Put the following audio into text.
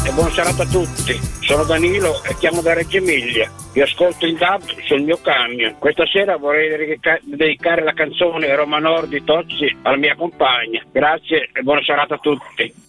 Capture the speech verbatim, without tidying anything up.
e buona serata a tutti. Sono Danilo e chiamo da Reggio Emilia. Vi ascolto in D A B sul mio camion. Questa sera vorrei dedica- dedicare la canzone Roma Nord di Tozzi alla mia compagna. Grazie e buona serata a tutti.